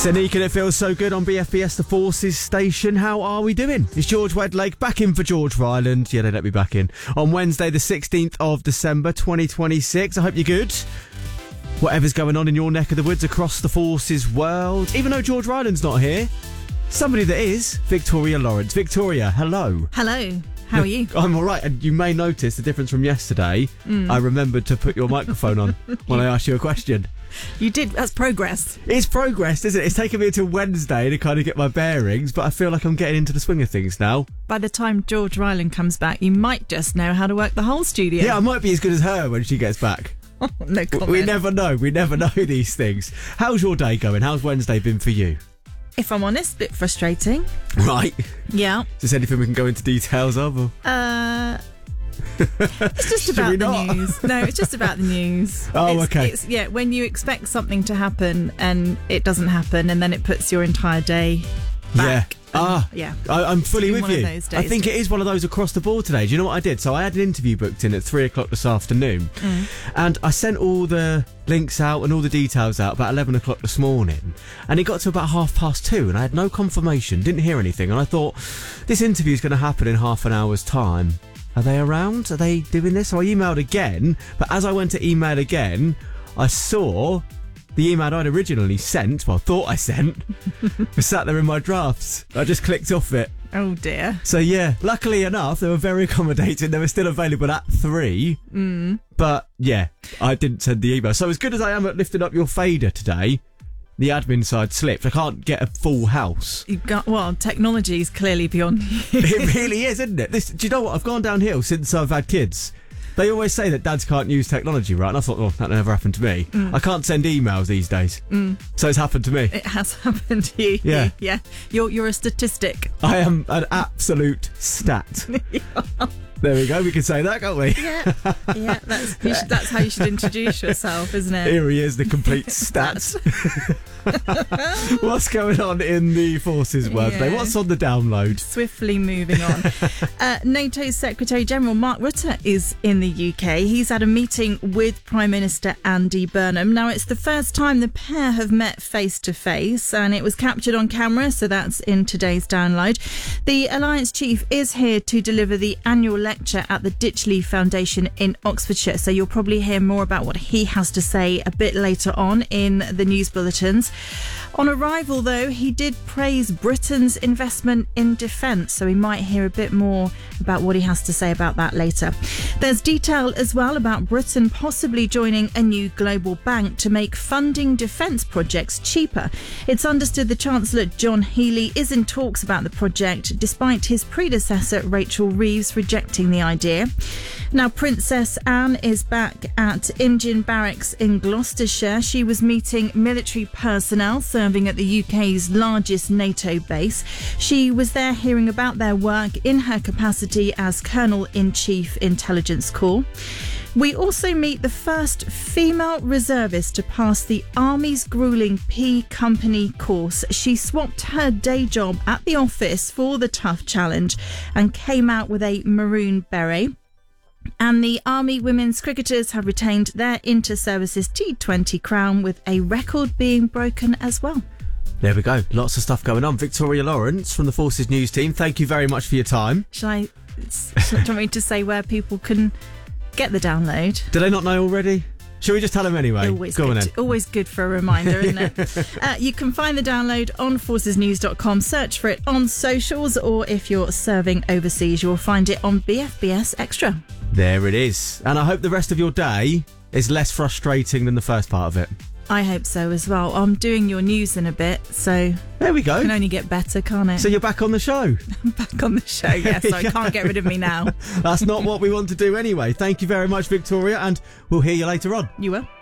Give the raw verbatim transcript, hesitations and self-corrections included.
Sneaking It Feels So Good on B F B S, the Forces station. How are we doing? It's George Wedlake back in for George Ryland. Yeah, they let me back in. On Wednesday, the sixteenth of December, twenty twenty-six. I hope you're good. Whatever's going on in your neck of the woods across the Forces world. Even though George Ryland's not here, somebody that is, Victoria Lawrence. Victoria, hello. Hello. How are you? I'm all right. And you may notice the difference from yesterday. Mm. I remembered to put your microphone on when I asked you a question. You did. That's progress. It's progress, isn't it? It's taken me until Wednesday to kind of get my bearings, but I feel like I'm getting into the swing of things now. By the time George Ryland comes back, you might just know how to work the whole studio. Yeah, I might be as good as her when she gets back. No comment. We never know. We never know these things. How's your day going? How's Wednesday been for you? If I'm honest, a bit frustrating. Right. Yeah. Is there anything we can go into details of? Or? Uh... It's just about the not? news. No, it's just about the news. Oh, it's, okay. It's, yeah, when you expect something to happen and it doesn't happen, and then it puts your entire day back. Yeah. Ah, yeah. I, I'm fully with one you. Of those days I think too. it is one of those across the board today. Do you know what I did? So I had an interview booked in at three o'clock this afternoon, mm. and I sent all the links out and all the details out about eleven o'clock this morning, and it got to about half past two, and I had no confirmation, didn't hear anything, and I thought this interview is going to happen in half an hour's time. Are they around? Are they doing this? So I emailed again, but as I went to email again, I saw the email I'd originally sent, well, thought I sent, was sat there in my drafts. I just clicked off it. Oh, dear. So, yeah, luckily enough, they were very accommodating. They were still available at three. Mm. But, yeah, I didn't send the email. So as good as I am at lifting up your fader today, the admin side slipped. I can't get a full house. You've got, well, technology is clearly beyond you. It really is, isn't it? This, do you know what? I've gone downhill since I've had kids. They always say that dads can't use technology, right? And I thought, oh, that never happened to me. Mm. I can't send emails these days. Mm. So it's happened to me. It has happened to you. Yeah. Yeah. You're, you're a statistic. I am an absolute stat. Yeah. There we go. We can say that, can't we? Yeah, yeah. That's you should, that's how you should introduce yourself, isn't it? Here he is, the complete stat. What's going on in the Forces world yeah. today? What's on the download? Swiftly moving on. uh, NATO's Secretary General Mark Rutte is in the U K. He's had a meeting with Prime Minister Andy Burnham. Now, it's the first time the pair have met face to face, and it was captured on camera, so that's in today's download. The Alliance Chief is here to deliver the annual lecture at the Ditchley Foundation in Oxfordshire, so you'll probably hear more about what he has to say a bit later on in the news bulletins. On arrival, though, he did praise Britain's investment in defence, so we might hear a bit more about what he has to say about that later. There's detail as well about Britain possibly joining a new global bank to make funding defence projects cheaper. It's understood the Chancellor John Healey is in talks about the project, despite his predecessor Rachel Reeves rejecting the idea. Now, Princess Anne is back at Imjin Barracks in Gloucestershire. She was meeting military personnel serving at the U K's largest NATO base. She was there hearing about their work in her capacity as Colonel-in-Chief Intelligence Corps. We also meet the first female reservist to pass the Army's gruelling P Company course. She swapped her day job at the office for the tough challenge and came out with a maroon beret. And the Army women's cricketers have retained their inter-services T twenty crown, with a record being broken as well. There we go. Lots of stuff going on. Victoria Lawrence from the Forces News team, thank you very much for your time. Shall I, shall I want me to say where people can get the download? Do they not know already? Shall we just tell them anyway? Always Go good. on then. Always good for a reminder, isn't it? uh, you can find the download on forces news dot com. Search for it on socials, or if you're serving overseas, you'll find it on B F B S Extra. There it is. And I hope the rest of your day is less frustrating than the first part of it. I hope so as well. I'm doing your news in a bit, so there we go. It can only get better, can't it? So you're back on the show. I'm back on the show, yes. So I can't get rid of me now. That's not what we want to do anyway. Thank you very much, Victoria, and we'll hear you later on. You will.